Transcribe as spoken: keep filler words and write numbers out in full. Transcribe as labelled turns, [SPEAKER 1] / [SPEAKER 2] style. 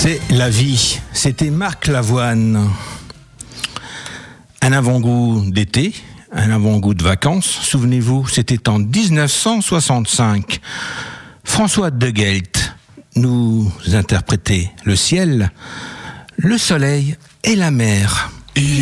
[SPEAKER 1] C'est la vie. C'était Marc Lavoine. Un avant-goût d'été, un avant-goût de vacances. Souvenez-vous, c'était en dix-neuf cent soixante-cinq. François de Guelt nous interprétait le ciel, le soleil et la mer.